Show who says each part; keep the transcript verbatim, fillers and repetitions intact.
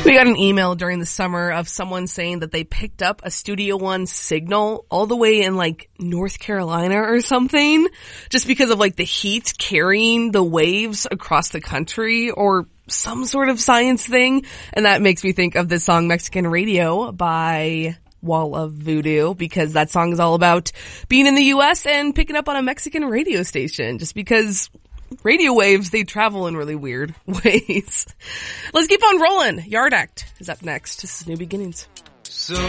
Speaker 1: We got an email during the summer of someone saying that they picked up a Studio One signal all the way in like North Carolina or something, just because of like the heat carrying the waves across the country or some sort of science thing. And that makes me think of this song Mexican Radio by Wall of Voodoo, because that song is all about being in the U S and picking up on a Mexican radio station, just because radio waves, they travel in really weird ways. Let's keep on rolling. Yard Act is up next. This is New Beginnings.